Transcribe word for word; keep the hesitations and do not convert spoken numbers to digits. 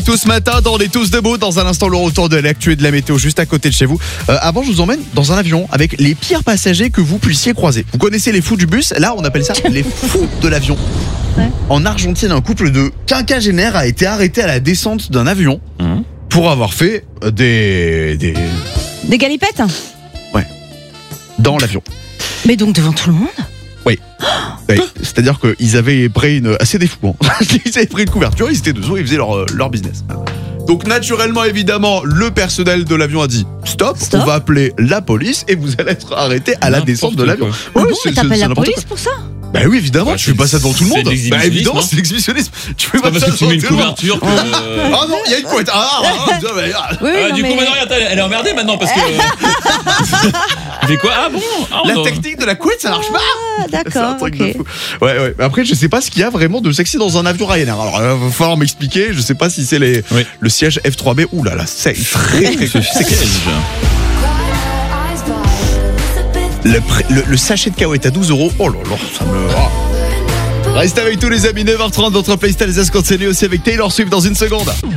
tout ce matin dans les tous debout. Dans un instant, le retour de l'actu et de la météo juste à côté de chez vous. Euh, avant, je vous emmène dans un avion avec les pires passagers que vous puissiez croiser. Vous connaissez les fous du bus? Là, on appelle ça les fous de l'avion. Ouais. En Argentine, un couple de quinquagénaires a été arrêté à la descente d'un avion mmh. pour avoir fait des... Des, des galipettes. Ouais. Dans l'avion. Mais donc devant tout le monde? Oui. oui. C'est-à-dire qu'ils avaient pris une... assez des fous. Hein. Ils avaient pris une couverture, ils étaient dessous, ils faisaient leur, leur business. Donc naturellement, évidemment, le personnel de l'avion a dit stop, stop, on va appeler la police et vous allez être arrêté à la descente de l'avion. Ouais, ah bon, mais t'appelles la police pour ça? Bah oui, évidemment, ouais, tu fais pas ça devant tout le monde. Bah évidemment, c'est l'exhibitionnisme. Tu fais pas, pas ça parce que tu mets une couverture. Que... Ah non, il y a une couette. Ah, ah, ah, ah, oui, ah non, du mais... coup, maintenant, elle est emmerdée maintenant parce que. Mais quoi? Ah bon ah, La non. technique de la couette, ça marche pas. Ah d'accord, ok. Ouais, ouais. Après, je sais pas ce qu'il y a vraiment de sexy dans un avion Ryanair. Alors, il va falloir m'expliquer. Je sais pas si c'est les oui. le siège F trois B. Ouh là là, c'est très très sexy. Le, le, le sachet de cacahuètes à douze euros. Oh là là, ça me. Oh. Restez avec tous les amis, neuf heures trente, votre playlist les continue aussi avec Taylor Swift dans une seconde.